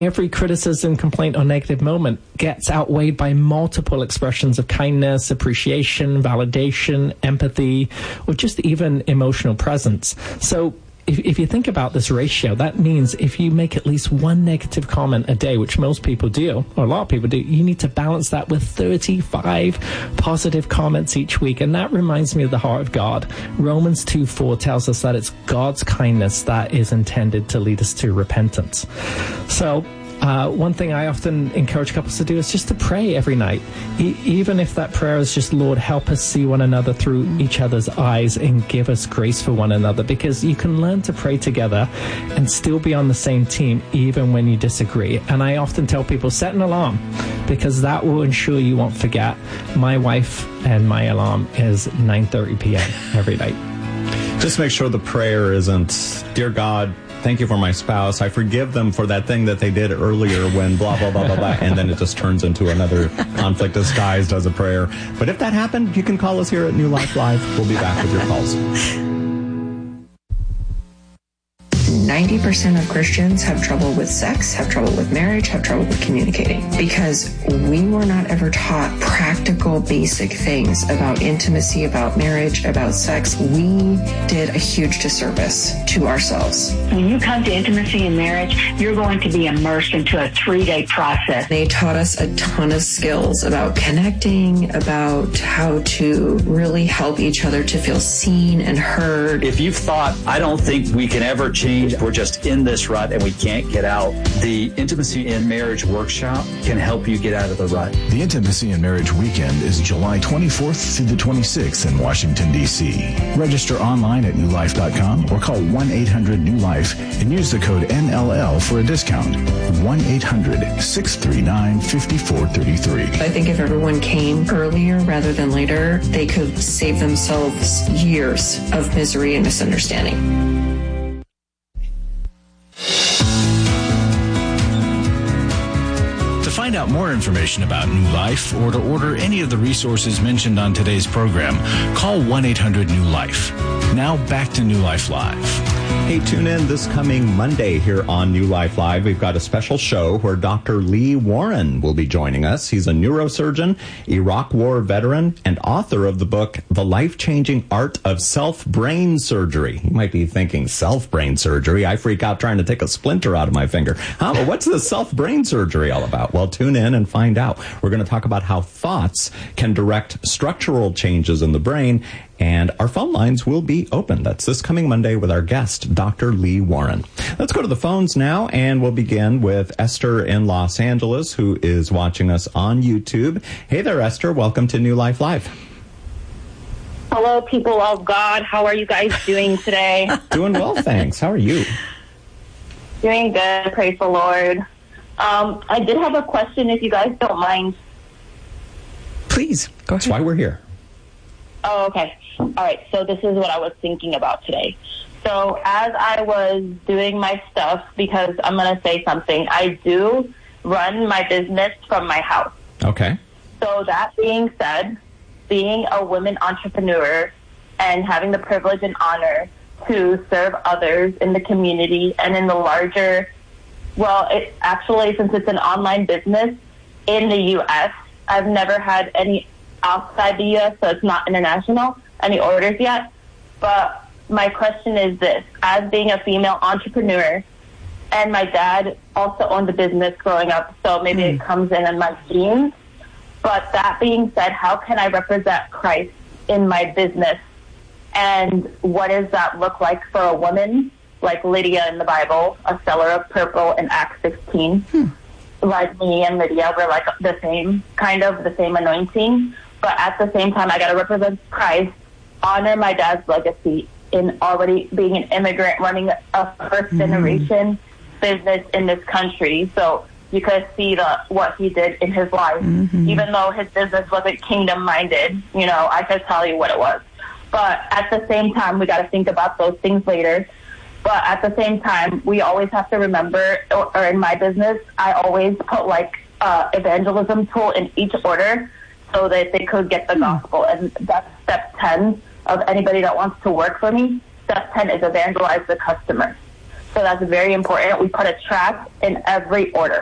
Every criticism, complaint, or negative moment gets outweighed by multiple expressions of kindness, appreciation, validation, empathy, or just even emotional presence. So if you think about this ratio, that means if you make at least one negative comment a day, which most people do, or a lot of people do, you need to balance that with 35 positive comments each week. And that reminds me of the heart of God. Romans 2:4 tells us that it's God's kindness that is intended to lead us to repentance. So one thing I often encourage couples to do is just to pray every night, even if that prayer is just, Lord, help us see one another through each other's eyes and give us grace for one another, because you can learn to pray together and still be on the same team even when you disagree. And I often tell people, set an alarm, because that will ensure you won't forget. My wife and my alarm is 9:30 p.m. every night. Just make sure the prayer isn't, Dear God, thank you for my spouse. I forgive them for that thing that they did earlier when blah, blah, blah, blah, blah. And then it just turns into another conflict disguised as a prayer. But if that happened, you can call us here at New Life Live. We'll be back with your calls. 90% of Christians have trouble with sex, have trouble with marriage, have trouble with communicating, because we were not ever taught practical, basic things about intimacy, about marriage, about sex. We did a huge disservice to ourselves. When you come to intimacy and marriage, you're going to be immersed into a 3-day process. They taught us a ton of skills about connecting, about how to really help each other to feel seen and heard. If you've thought, I don't think we can ever change, we're just in this rut and we can't get out, the Intimacy in Marriage Workshop can help you get out of the rut. The Intimacy in Marriage Weekend is July 24th through the 26th in Washington, D.C. Register online at newlife.com or call 1-800-NEW-LIFE and use the code NLL for a discount. 1-800-639-5433. I think if everyone came earlier rather than later, they could save themselves years of misery and misunderstanding. To find out more information about New Life or to order any of the resources mentioned on today's program, call 1-800-NEW-LIFE. Now back to New Life Live. Hey, tune in this coming Monday here on New Life Live. We've got a special show where Dr. Lee Warren will be joining us. He's a neurosurgeon, Iraq War veteran, and author of the book, The Life-Changing Art of Self-Brain Surgery. You might be thinking, self-brain surgery? I freak out trying to take a splinter out of my finger. But what's the self-brain surgery all about? Well, tune in and find out. We're going to talk about how thoughts can direct structural changes in the brain, and our phone lines will be open. That's this coming Monday with our guest, Dr. Lee Warren. Let's go to the phones now, and we'll begin with Esther in Los Angeles, who is watching us on YouTube. Hey there, Esther. Welcome to New Life Live. Hello, people of God. How are you guys doing today? Doing well, thanks. How are you? Doing good. Praise the Lord. I did have a question, if you guys don't mind. Please, go ahead. That's why we're here. Oh, okay. All right. So this is what I was thinking about today. So as I was doing my stuff, because I'm going to say something, I do run my business from my house. Okay. So that being said, being a woman entrepreneur and having the privilege and honor to serve others in the community and in the larger, well, it actually, since it's an online business in the U.S., I've never had any outside the U.S., so it's not international, any orders yet. But my question is this. As being a female entrepreneur, and my dad also owned a business growing up, so maybe it comes in my genes. But that being said, how can I represent Christ in my business? And what does that look like for a woman like Lydia in the Bible, a seller of purple in Acts 16? Like me and Lydia, we're like the same, kind of the same anointing. But at the same time, I got to represent Christ, honor my dad's legacy in already being an immigrant, running a first-generation business in this country. So you could see what he did in his life. Even though his business wasn't kingdom-minded, you know, I could tell you what it was. But at the same time, we got to think about those things later. But at the same time, we always have to remember, or in my business, I always put like evangelism tool in each order so that they could get the gospel. And that's step 10 of anybody that wants to work for me. Step 10 is evangelize the customer. So that's very important. We put a track in every order.